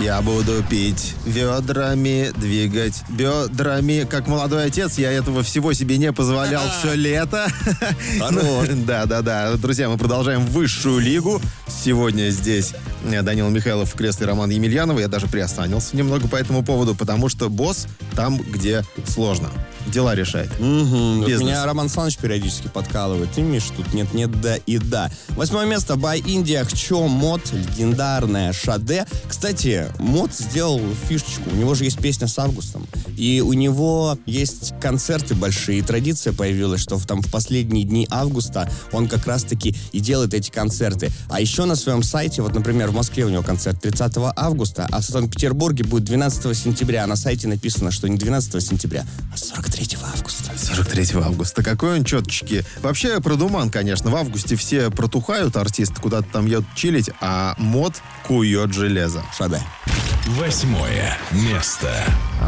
Я буду пить ведрами, двигать бедрами. Как молодой отец, я этого всего себе не позволял все лето. Да. Друзья, мы продолжаем высшую лигу. Сегодня здесь Данила Михайлов в кресле Романа Емельянова. Я даже приосанился немного по этому поводу, потому что босс там, где сложно. Дела решает. Вот меня Роман Саныч периодически подкалывает. Ты, Миш, тут нет, да и да. 8 место. By India Хчо Мод. Легендарная Шаде. Кстати, Мод сделал фишечку. У него же есть песня с Августом. И у него есть концерты большие. И традиция появилась, что в последние дни августа он как раз-таки и делает эти концерты. А еще на своем сайте, вот, например, в Москве у него концерт 30 августа, а в Санкт-Петербурге будет 12 сентября. А на сайте написано, что не 12 сентября, а 43 августа. 43 августа. Какой он четчики. Вообще, продуман, конечно. В августе все протухают, артисты куда-то там едут чилить, а Мод кует железо. Шаде. 8 место.